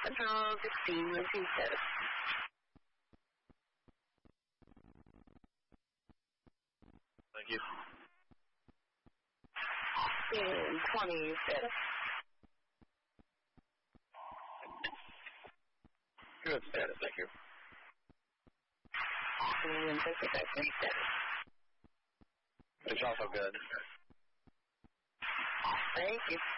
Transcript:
Control 16, receive status. 20 status. Good status, thank you. And 55 status. It's also good. Thank you.